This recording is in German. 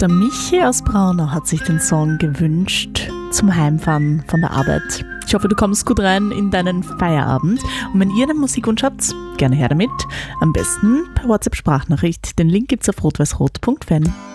Der Michi aus Braunau hat sich den Song gewünscht zum Heimfahren von der Arbeit. Ich hoffe, du kommst gut rein in deinen Feierabend. Und wenn ihr einen Musikwunsch habt, gerne her damit. Am besten per WhatsApp-Sprachnachricht. Den Link gibt's auf rot-weiß-rot.fan.